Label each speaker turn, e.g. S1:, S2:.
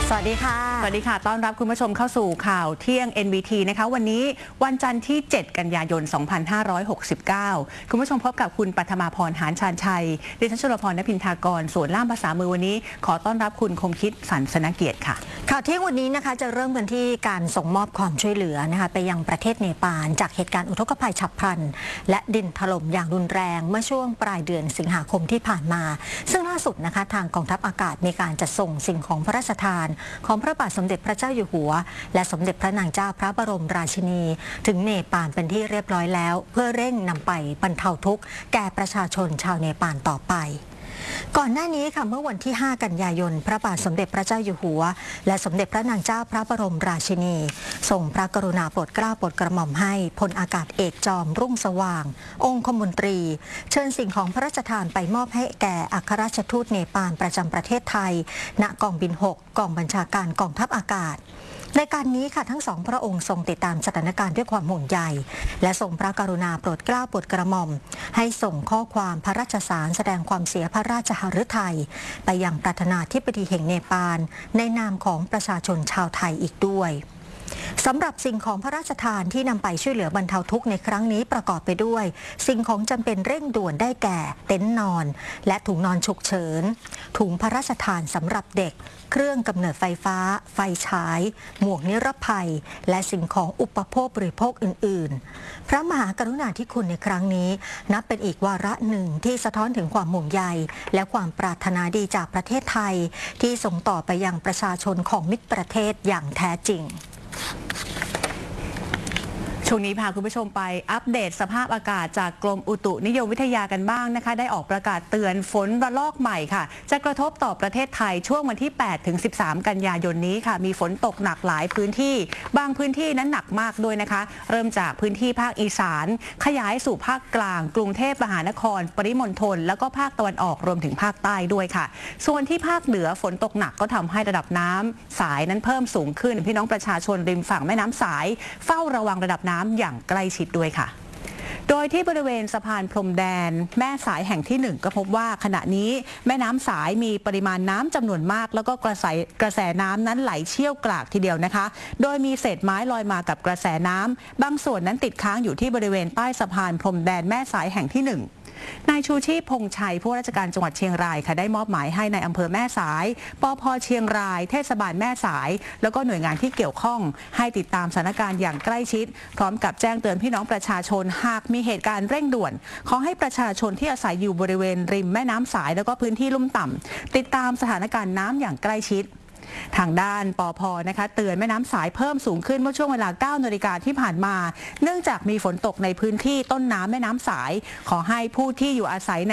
S1: สวัสดีค่ะ
S2: สวัสดีค่ะต้อนรับคุณผู้ชมเข้าสู่ข่าวเที่ยง NBT นะคะวันนี้วันจันทร์ที่ 7 กันยายน 2569 คุณผู้ชมพบกับคุณปัทมาพร หานชาญชัยดิฉันชลพร ณพินทากรส่วนล่ามภาษามือวันนี้ขอต้อนรับคุณคงคิดสันสนเกียรติค่ะ
S1: ข่าวเที่ยงวันนี้นะคะจะเริ่มกันที่การส่งมอบความช่วยเหลือนะคะไปยังประเทศเนปาลจากเหตุการณ์อุทกภัยฉับพลันและดินถล่มอย่างรุนแรงเมื่อช่วงปลายเดือนสิงหาคมที่ผ่านมาซึ่งล่าสุดนะคะทางกองทัพอากาศมีการจัดส่งสิ่งของพระราชทานของพระบาทสมเด็จพระเจ้าอยู่หัวและสมเด็จพระนางเจ้าพระบรมราชินีถึงเนปาลเป็นที่เรียบร้อยแล้วเพื่อเร่งนำไปบรรเทาทุกข์แก่ประชาชนชาวเนปาลต่อไปก่อนหน้านี้ค่ะเมื่อวันที่ 5 กันยายนพระบาทสมเด็จพระเจ้าอยู่หัวและสมเด็จพระนางเจ้าพระบรมราชินีทรงพระกรุณาโปรดเกล้าโปรดกระหม่อมให้พลอากาศเอกจอมรุ่งสว่างองคมนตรีเชิญสิ่งของพระราชทานไปมอบให้แก่อัครราชทูตเนปาลประจำประเทศไทยณกองบิน 6 กองบัญชาการกองทัพอากาศในการนี้ค่ะทั้งสองพระองค์ทรงติดตามสถานการณ์ด้วยความห่วงใยและทรงพระกรุณาโปรดเกล้าโปรดกระหม่อมให้ส่งข้อความพระราชสารแสดงความเสียพระราชหฤทัยไปยังประธานาธิบดีแห่งเนปาลในนามของประชาชนชาวไทยอีกด้วยสำหรับสิ่งของพระราชทานที่นำไปช่วยเหลือบรรเทาทุกข์ในครั้งนี้ประกอบไปด้วยสิ่งของจำเป็นเร่งด่วนได้แก่เต็นท์นอนและถุงนอนฉุกเฉินถุงพระราชทานสำหรับเด็กเครื่องกำเนิดไฟฟ้าไฟฉายหมวกนิรภัยและสิ่งของอุปโภคบริโภคอื่นๆพระมหากรุณาธิคุณในครั้งนี้นับเป็นอีกวาระหนึ่งที่สะท้อนถึงความห่วงใยและความปรารถนาดีจากประเทศไทยที่ส่งต่อไปยังประชาชนของมิตรประเทศอย่างแท้จริง
S2: ช่วงนี้พาคุณผู้ชมไปอัปเดตสภาพอากาศจากกรมอุตุนิยมวิทยากันบ้างนะคะได้ออกประกาศเตือนฝนระลอกใหม่ค่ะจะกระทบต่อประเทศไทยช่วงวันที่ 8 ถึง 13 กันยายนนี้ค่ะมีฝนตกหนักหลายพื้นที่บางพื้นที่นั้นหนักมากด้วยนะคะเริ่มจากพื้นที่ภาคอีสานขยายสู่ภาคกลางกรุงเทพมหานครปริมณฑลแล้วก็ภาคตะวันออกรวมถึงภาคใต้ด้วยค่ะส่วนที่ภาคเหนือฝนตกหนักก็ทำให้ระดับน้ำสายนั้นเพิ่มสูงขึ้นพี่น้องประชาชนริมฝั่งแม่น้ำสายเฝ้าระวังระดับน้ำอย่างใกล้ชิดด้วยค่ะโดยที่บริเวณสะพานพรมแดนแม่สายแห่งที่1ก็พบว่าขณะนี้แม่น้ำสายมีปริมาณน้ำจำนวนมากแล้วก็กระแสน้ำนั้นไหลเชี่ยวกรากทีเดียวนะคะโดยมีเศษไม้ลอยมากับกระแสน้ำบางส่วนนั้นติดค้างอยู่ที่บริเวณใต้สะพานพรมแดนแม่สายแห่งที่1นายชูชีพพงษ์ชัยผู้ราชการจังหวัดเชียงรายค่ะได้มอบหมายให้ในอำเภอแม่สายปภ.เชียงรายเทศบาลแม่สายแล้วก็หน่วยงานที่เกี่ยวข้องให้ติดตามสถานการณ์อย่างใกล้ชิดพร้อมกับแจ้งเตือนพี่น้องประชาชนหากมีเหตุการณ์เร่งด่วนขอให้ประชาชนที่อาศัยอยู่บริเวณริมแม่น้ำสายแล้วก็พื้นที่ลุ่มต่ำติดตามสถานการณ์น้ำอย่างใกล้ชิดทางด้านปภ.นะคะเตือนแม่น้ำสายเพิ่มสูงขึ้นเมื่อช่วงเวลา 9 นาฬิกาที่ผ่านมาเนื่องจากมีฝนตกในพื้นที่ต้นน้ำแม่น้ำสายขอให้ผู้ที่อยู่อาศัย